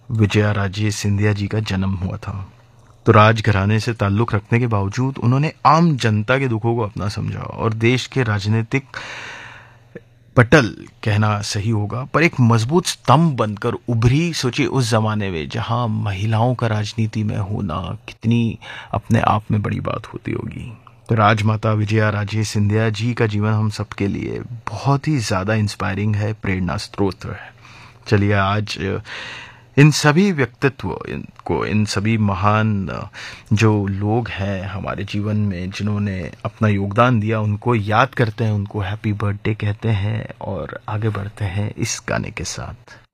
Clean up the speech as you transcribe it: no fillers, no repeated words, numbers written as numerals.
विजयाराजे सिंधिया जी का जन्म हुआ था। तो राजघराने से ताल्लुक रखने के बावजूद उन्होंने आम जनता के दुखों को अपना समझा और देश के राजनीतिक पटल कहना सही होगा पर एक मजबूत स्तंभ बनकर उभरी। सोचिए उस जमाने में जहां महिलाओं का राजनीति में होना कितनी अपने आप में बड़ी बात होती होगी। तो राजमाता विजयाराजे सिंधिया जी का जीवन हम सबके लिए बहुत ही ज्यादा इंस्पायरिंग है, प्रेरणा स्रोत है। चलिए आज इन सभी व्यक्तित्व को, इन सभी महान जो लोग हैं हमारे जीवन में जिन्होंने अपना योगदान दिया, उनको याद करते हैं, उनको हैप्पी बर्थडे कहते हैं और आगे बढ़ते हैं इस गाने के साथ।